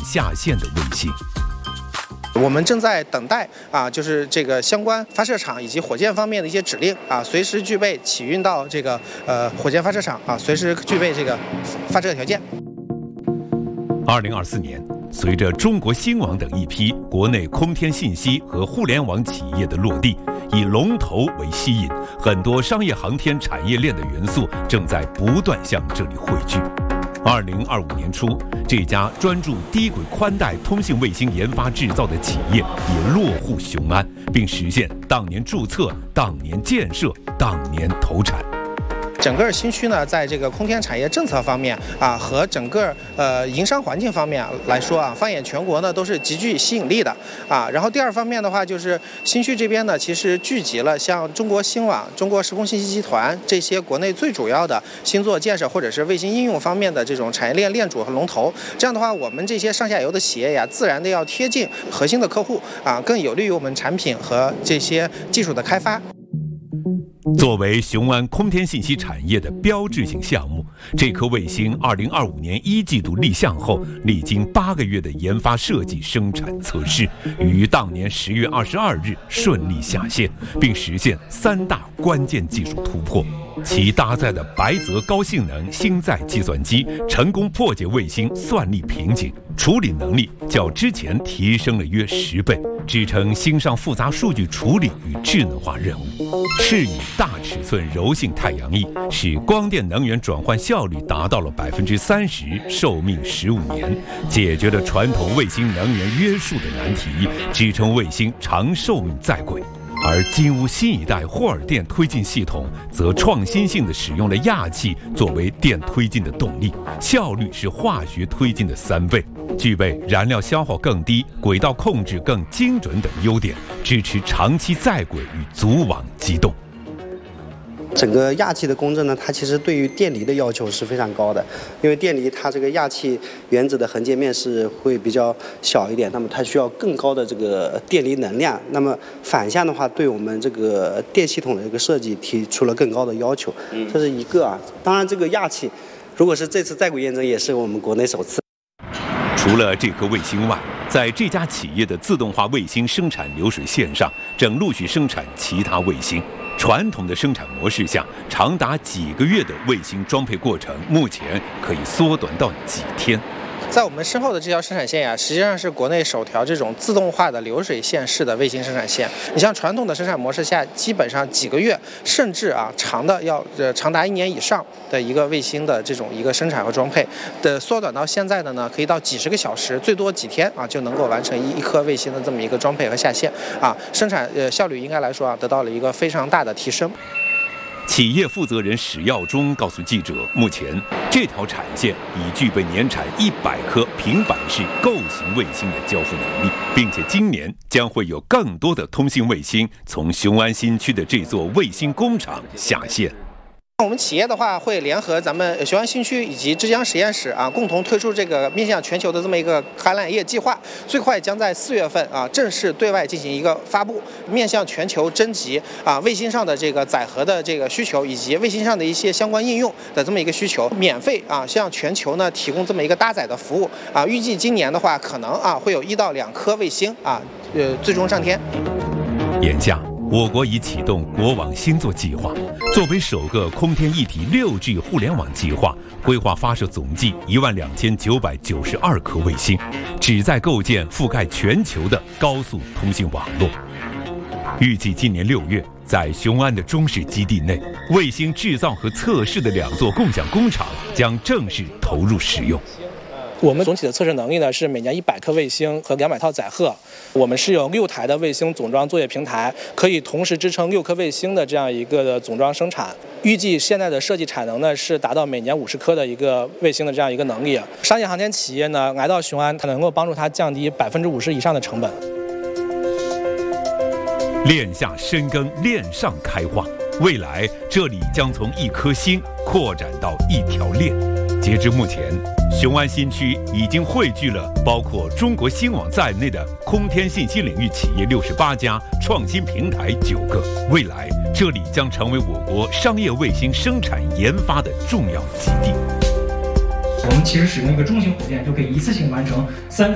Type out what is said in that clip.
下线的卫星。 我们正在等待就是这个相关发射场以及火箭方面的一些指令随时具备起运到这个火箭发射场随时具备这个发射条件。 2024年，随着中国星网等一批国内空天信息和互联网企业的落地，以龙头为吸引，很多商业航天产业链的元素正在不断向这里汇聚。2025年初，这家专注低轨宽带通信卫星研发制造的企业也落户雄安，并实现当年注册、当年建设、当年投产。 整个新区呢，在这个空天产业政策方面和整个营商环境方面来说放眼全国呢，都是极具吸引力的然后第二方面的话，就是新区这边呢，其实聚集了像中国星网、中国时空信息集团这些国内最主要的星座建设或者是卫星应用方面的这种产业链链主和龙头。这样的话，我们这些上下游的企业自然的要贴近核心的客户更有利于我们产品和这些技术的开发。 作为雄安空天信息产业的标志性项目，这颗卫星2025年1季度立项后，历经8个月的研发设计、生产测试，于当年10月22日顺利下线，并实现3大关键技术突破。其搭载的白泽高性能星载计算机成功破解卫星算力瓶颈，处理能力较之前提升了约10倍，支撑星上复杂数据处理与智能化任务。赤羽大尺寸柔性太阳翼使光电能源转换效率达到了30%，寿命15年，解决了传统卫星能源约束的难题，支撑卫星长寿命在轨。而金乌新一代霍尔电推进系统则创新性地使用了氩气作为电推进的动力，效率是化学推进的3倍，具备燃料消耗更低、轨道控制更精准等优点，支持长期在轨与组网机动。 整个氩气的公正呢，它其实对于电离的要求是非常高的，因为电离它这个氩气原子的横截面是会比较小一点，那么它需要更高的这个电离能量。那么反向的话，对我们这个电系统的这个设计提出了更高的要求。这是一个当然这个氩气，如果是这次在轨验证，也是我们国内首次。 除了这颗卫星外，在这家企业的自动化卫星生产流水线上，正陆续生产其他卫星。传统的生产模式下，长达几个月的卫星装配过程，目前可以缩短到几天。 在我们身后的这条生产线实际上是国内首条这种自动化的流水线式的卫星生产线。你像传统的生产模式下，基本上几个月，甚至长的要长达1年以上的一个卫星的这种一个生产和装配的，缩短到现在的呢，可以到几十个小时，最多几天就能够完成一颗卫星的这么一个装配和下线生产效率应该来说得到了一个非常大的提升。 企业负责人史耀忠告诉记者，目前这条产线已具备年产100颗平板式构型卫星的交付能力，并且今年将会有更多的通信卫星从雄安新区的这座卫星工厂下线。 我们企业的话会联合咱们雄安新区以及之江实验室共同推出这个面向全球的这么一个橄榄叶计划，最快将在4月份正式对外进行一个发布，面向全球征集卫星上的这个载荷的这个需求，以及卫星上的一些相关应用的这么一个需求，免费向全球呢提供这么一个搭载的服务预计今年的话可能会有1到2颗卫星最终上天。 眼下我国已启动国网星座计划，作为首个空天一体6G 互联网计划，规划发射总计12992颗卫星，旨在构建覆盖全球的高速通信网络。预计今年6月，在雄安的中式基地内，卫星制造和测试的2座共享工厂将正式投入使用。 我们总体的测试能力呢是每年100颗卫星和200套载荷。我们是有6台的卫星总装作业平台，可以同时支撑6颗卫星的这样一个的总装生产。预计现在的设计产能呢是达到每年50颗的一个卫星的这样一个能力。商业航天企业呢来到雄安，它能够帮助它降低50%以上的成本。 链下深耕，链上开化，未来这里将从1颗星扩展到1条链。截至目前，雄安新区已经汇聚了包括中国星网在内的空天信息领域企业68家，创新平台9个。未来，这里将成为我国商业卫星生产研发的重要基地。 我们其实使用一个中型火箭就可以一次性完成3个